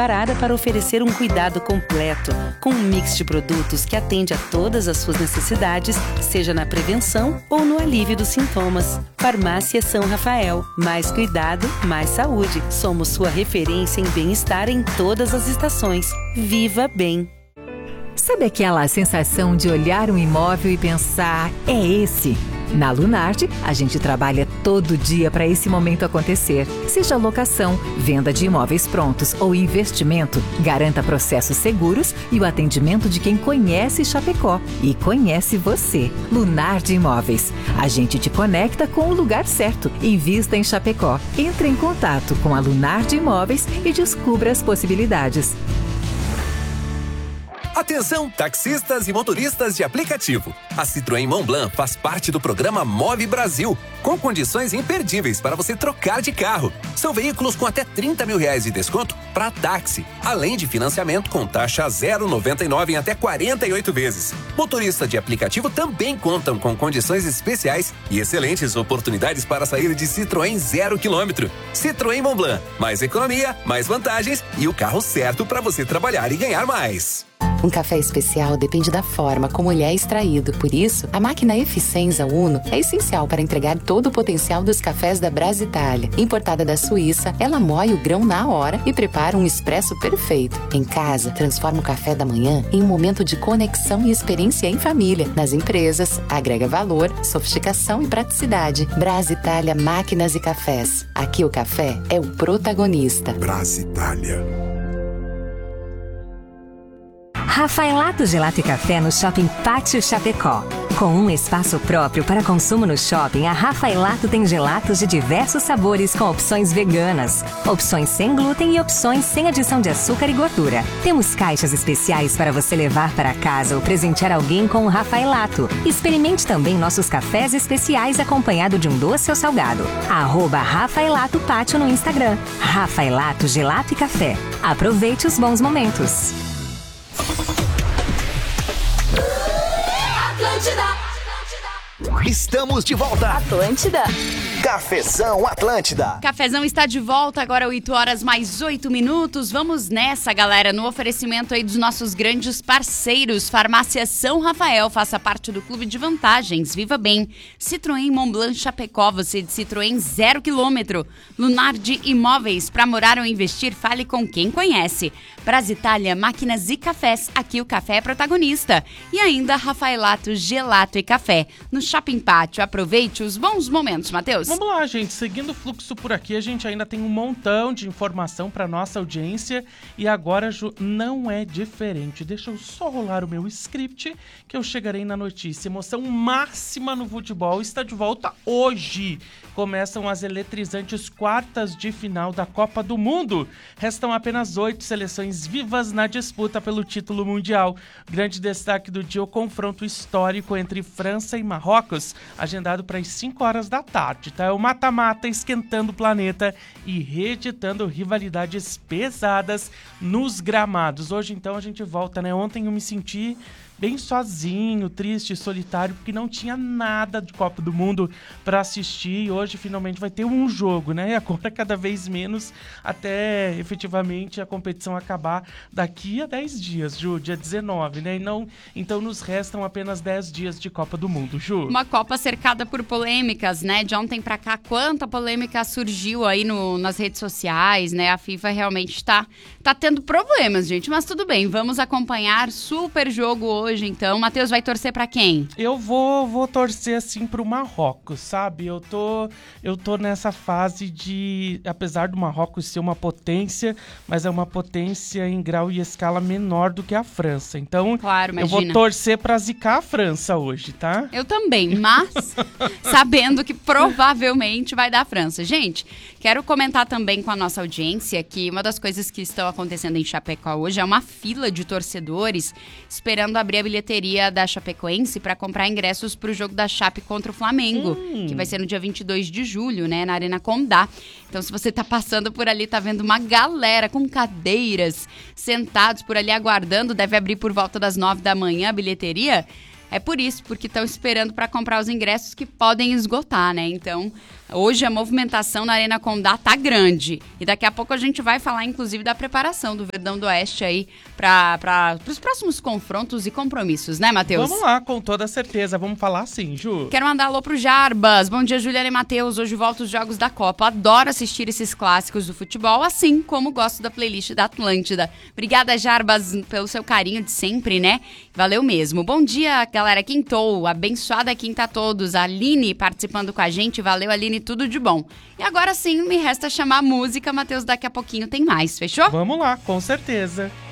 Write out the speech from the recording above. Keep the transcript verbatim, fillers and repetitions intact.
preparada para oferecer um cuidado completo, com um mix de produtos que atende a todas as suas necessidades, seja na prevenção ou no alívio dos sintomas. Farmácia São Rafael. Mais cuidado, mais saúde. Somos sua referência em bem-estar em todas as estações. Viva bem! Sabe aquela sensação de olhar um imóvel e pensar, é esse? Na Lunardi, a gente trabalha todo dia para esse momento acontecer. Seja locação, venda de imóveis prontos ou investimento, garanta processos seguros e o atendimento de quem conhece Chapecó e conhece você. Lunardi Imóveis. A gente te conecta com o lugar certo. Invista em Chapecó. Entre em contato com a Lunardi Imóveis e descubra as possibilidades. Atenção, taxistas e motoristas de aplicativo. A Citroën Montblanc faz parte do programa Move Brasil, com condições imperdíveis para você trocar de carro. São veículos com até trinta mil reais de desconto para táxi, além de financiamento com taxa zero vírgula noventa e nove em até quarenta e oito vezes. Motoristas de aplicativo também contam com condições especiais e excelentes oportunidades para sair de Citroën zero quilômetro. Citroën Montblanc, mais economia, mais vantagens e o carro certo para você trabalhar e ganhar mais. Um café especial depende da forma como ele é extraído. Por isso, a máquina Eficienza Uno é essencial para entregar todo o potencial dos cafés da Brasitália. Importada da Suíça, ela moe o grão na hora e prepara um expresso perfeito. Em casa, transforma o café da manhã em um momento de conexão e experiência em família. Nas empresas, agrega valor, sofisticação e praticidade. Brasitália Máquinas e Cafés. Aqui o café é o protagonista. Brasitália. Rafaelato Gelato e Café no Shopping Pátio Chapecó. Com um espaço próprio para consumo no shopping, a Rafaelato tem gelatos de diversos sabores com opções veganas, opções sem glúten e opções sem adição de açúcar e gordura. Temos caixas especiais para você levar para casa ou presentear alguém com o Rafaelato. Experimente também nossos cafés especiais acompanhado de um doce ou salgado. Arroba Rafaelato Pátio no Instagram. Rafaelato Gelato e Café. Aproveite os bons momentos. Estamos de volta. Atlântida. Cafezão Atlântida. Cafezão está de volta, agora oito horas mais oito minutos. Vamos nessa, galera, no oferecimento aí dos nossos grandes parceiros. Farmácia São Rafael, faça parte do clube de vantagens. Viva bem. Citroën Montblanc Chapecó, você de Citroën zero quilômetro. Lunardi Imóveis, para morar ou investir, fale com quem conhece. Brasitália Máquinas e Cafés, aqui o café é protagonista. E ainda Rafaelato Gelato e Café, no Shopping Pátio. Aproveite os bons momentos, Matheus. Vamos lá, gente. Seguindo o fluxo por aqui, a gente ainda tem um montão de informação para nossa audiência. E agora, Ju, não é diferente. Deixa eu só rolar o meu script que eu chegarei na notícia. Emoção máxima no futebol está de volta hoje. Começam as eletrizantes quartas de final da Copa do Mundo. Restam apenas oito seleções vivas na disputa pelo título mundial. Grande destaque do dia, o confronto histórico entre França e Marrocos, agendado para as cinco horas da tarde. Tá? É o mata-mata esquentando o planeta e reeditando rivalidades pesadas nos gramados. Hoje, então, a gente volta, né? Ontem eu me senti bem sozinho, triste, solitário, porque não tinha nada de Copa do Mundo para assistir e hoje finalmente vai ter um jogo, né? E agora cada vez menos até efetivamente a competição acabar daqui a dez dias, Ju, dia dezenove, né? E não, então nos restam apenas dez dias de Copa do Mundo, Ju. Uma Copa cercada por polêmicas, né? De ontem para cá, quanta polêmica surgiu aí no, nas redes sociais, né? A FIFA realmente tá, tá tendo problemas, gente, mas tudo bem, vamos acompanhar super jogo hoje. Hoje, então. Matheus vai torcer pra quem? Eu vou, vou torcer, assim, pro Marrocos, sabe? Eu tô, eu tô nessa fase de... Apesar do Marrocos ser uma potência, mas é uma potência em grau e escala menor do que a França. Então, claro, eu vou torcer pra zicar a França hoje, tá? Eu também, mas sabendo que provavelmente vai dar a França. Gente, quero comentar também com a nossa audiência que uma das coisas que estão acontecendo em Chapecó hoje é uma fila de torcedores esperando abrir a bilheteria da Chapecoense para comprar ingressos para o jogo da Chape contra o Flamengo, hum. que vai ser no dia vinte e dois de julho, né, na Arena Condá. Então, se você tá passando por ali, tá vendo uma galera com cadeiras, sentados por ali aguardando, deve abrir por volta das nove da manhã a bilheteria. É por isso, porque estão esperando para comprar os ingressos que podem esgotar, né? Então, hoje a movimentação na Arena Condá tá grande. E daqui a pouco a gente vai falar, inclusive, da preparação do Verdão do Oeste aí para os próximos confrontos e compromissos, né, Matheus? Vamos lá, com toda certeza. Vamos falar sim, Ju. Quero mandar alô pro Jarbas. Bom dia, Juliana e Matheus. Hoje volta os Jogos da Copa. Adoro assistir esses clássicos do futebol, assim como gosto da playlist da Atlântida. Obrigada, Jarbas, pelo seu carinho de sempre, né? Valeu mesmo. Bom dia, galera. Quintou. Abençoada quinta a todos. A Aline participando com a gente. Valeu, Aline. Tudo de bom. E agora sim, me resta chamar a música. Matheus, daqui a pouquinho tem mais. Fechou? Vamos lá, com certeza.